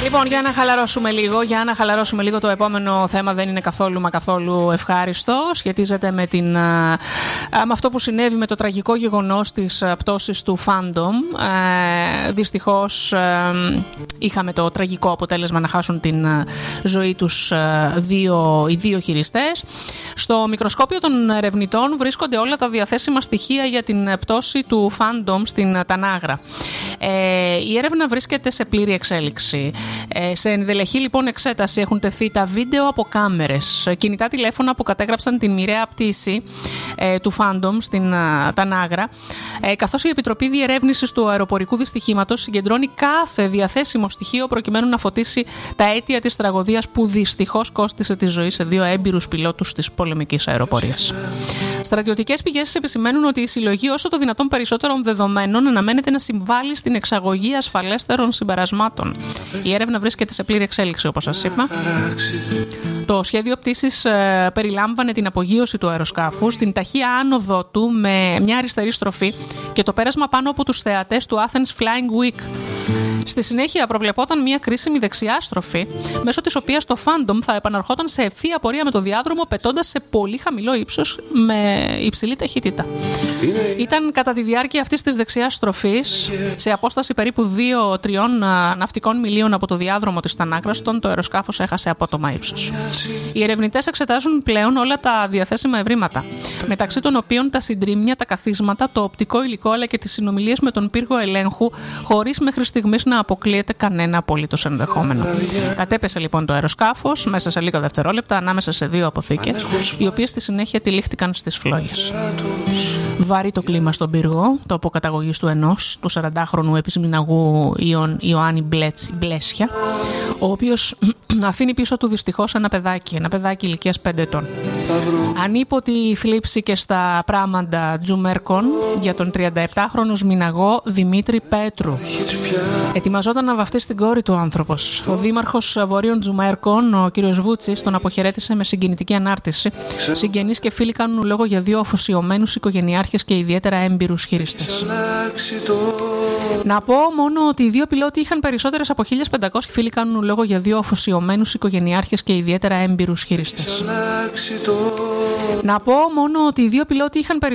Λοιπόν, για να χαλαρώσουμε λίγο, το επόμενο θέμα δεν είναι καθόλου ευχάριστο. Σχετίζεται με αυτό που συνέβη με το τραγικό γεγονός της πτώσης του Phantom. Δυστυχώς είχαμε το τραγικό αποτέλεσμα να χάσουν την ζωή τους οι δύο χειριστές. Στο μικροσκόπιο των ερευνητών βρίσκονται όλα τα διαθέσιμα στοιχεία για την πτώση του Phantom στην Τανάγρα. Η έρευνα βρίσκεται σε πλήρη εξέλιξη. Σε ενδελεχή λοιπόν εξέταση έχουν τεθεί τα βίντεο από κάμερες, κινητά τηλέφωνα που κατέγραψαν την μοιραία πτήση του Phantom στην Τανάγρα, καθώς η Επιτροπή Διερεύνησης του Αεροπορικού Δυστυχήματος συγκεντρώνει κάθε διαθέσιμο στοιχείο προκειμένου να φωτίσει τα αίτια της τραγωδίας που δυστυχώς κόστισε τη ζωή σε 2 έμπειρους πιλότους της πολεμικής αεροπορίας. Στρατιωτικές πηγές επισημαίνουν ότι η συλλογή όσο το δυνατόν περισσότερων δεδομένων αναμένεται να συμβάλλει στην εξαγωγή ασφαλέστερων συμπερασμάτων. Η έρευνα βρίσκεται σε πλήρη εξέλιξη, όπως σας είπα. Το σχέδιο πτήσης περιλάμβανε την απογείωση του αεροσκάφους, την ταχεία άνοδο του με μια αριστερή στροφή και το πέρασμα πάνω από τους θεατές του Athens Flying Week. Στη συνέχεια προβλεπόταν μια κρίσιμη δεξιά στροφή, μέσω της οποίας το Phantom θα επαναρχόταν σε ευθεία πορεία με το διάδρομο, πετώντας σε πολύ χαμηλό ύψος με υψηλή ταχύτητα. Ήταν κατά τη διάρκεια αυτής της δεξιάς στροφής, σε απόσταση περίπου 2-3 ναυτικών μιλίων από το διάδρομο της Τανάγρας, το αεροσκάφος έχασε απότομα ύψος. Οι ερευνητές εξετάζουν πλέον όλα τα διαθέσιμα ευρήματα, μεταξύ των οποίων τα συντρίμμια, τα καθίσματα, το οπτικό υλικό αλλά και τις συνομιλίες με τον πύργο ελέγχου, χωρίς μέχρι στιγμής να αποκλείεται κανένα απολύτως ενδεχόμενο. Κατέπεσε λοιπόν το αεροσκάφος μέσα σε λίγα δευτερόλεπτα ανάμεσα σε 2 αποθήκες, οι οποίες στη συνέχεια τυλίχτηκαν στις φλόγες. Βαρύ το κλίμα στον πύργο, τόπο καταγωγής του ενός, του 40χρονου επισμηναγού Ιωάννη Μπλέσια, ο οποίος αφήνει πίσω του δυστυχώς ένα παιδάκι ηλικίας 5 ετών. Ανίποτη θλίψη και στα πράματα Τζουμέρκων για τον 37χρονο Σμηναγό Δημήτρη Πέτρου. Ετοιμαζόταν να βαφτίσει την κόρη του άνθρωπος. Ο δήμαρχος Βορείων Τζουμέρκων, ο κ. Βούτσης, τον αποχαιρέτησε με συγκινητική ανάρτηση. Συγγενείς και φίλοι κάνουν λόγο για 2 αφοσιωμένους οικογενειάρχες και ιδιαίτερα έμπειρους χειριστές. Να πω μόνο ότι οι 2 πιλότοι είχαν περισσότερες από 1.500 φίλοι κάνουν λόγο για 2 αφοσιωμένους οικογενειάρχες και ιδιαίτερα έμπειρους χειριστές. Να πω μόνο ότι οι 2 πιλότοι είχαν